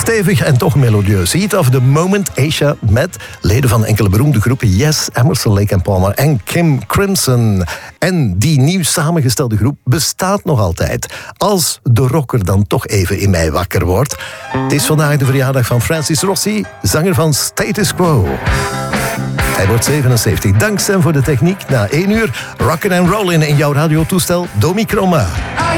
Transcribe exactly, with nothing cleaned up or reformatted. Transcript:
Stevig en toch melodieus. Heat of the Moment, Asia, met leden van enkele beroemde groepen. Yes, Emerson, Lake and Palmer en Kim Crimson. En die nieuw samengestelde groep bestaat nog altijd. Als de rocker dan toch even in mij wakker wordt. Het is vandaag de verjaardag van Francis Rossi, zanger van Status Quo. Hij wordt zevenenzeventig. Dank Sam voor de techniek. Na één uur rocken and rollin in jouw radiotoestel Domi Chroma.